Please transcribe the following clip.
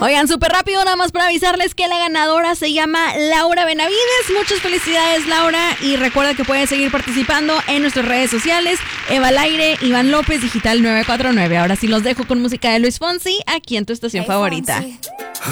Oigan, súper rápido, nada más para avisarles que la ganadora se llama Laura Benavides. Muchas felicidades, Laura. Y recuerda que puedes seguir participando en nuestras redes sociales. Eva al aire, Iván López, Digital 949. Ahora sí los dejo con música de Luis Fonsi, aquí en tu estación favorita. Fonsi.